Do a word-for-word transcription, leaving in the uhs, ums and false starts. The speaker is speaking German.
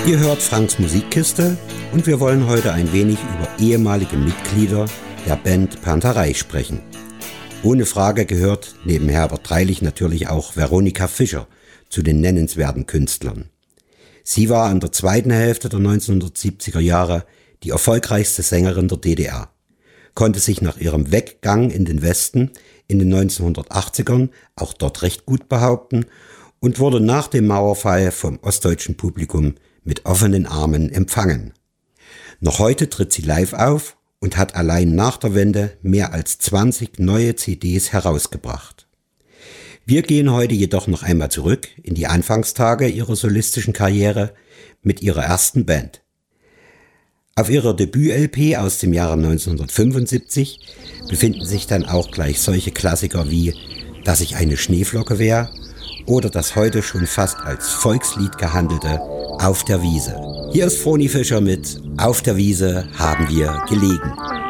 Ihr hört Franks Musikkiste und wir wollen heute ein wenig über ehemalige Mitglieder der Band Panterei sprechen. Ohne Frage gehört neben Herbert Dreilich natürlich auch Veronika Fischer zu den nennenswerten Künstlern. Sie war in der zweiten Hälfte der neunzehnhundertsiebziger Jahre die erfolgreichste Sängerin der D D R, konnte sich nach ihrem Weggang in den Westen in den neunzehnhundertachtzigern auch dort recht gut behaupten und wurde nach dem Mauerfall vom ostdeutschen Publikum mit offenen Armen empfangen. Noch heute tritt sie live auf und hat allein nach der Wende mehr als zwanzig neue C Ds herausgebracht. Wir gehen heute jedoch noch einmal zurück in die Anfangstage ihrer solistischen Karriere mit ihrer ersten Band. Auf ihrer Debüt-L P aus dem Jahre neunzehnhundertfünfundsiebzig befinden sich dann auch gleich solche Klassiker wie Dass ich eine Schneeflocke wär oder das heute schon fast als Volkslied gehandelte Auf der Wiese. Hier ist Froni Fischer mit Auf der Wiese haben wir gelegen.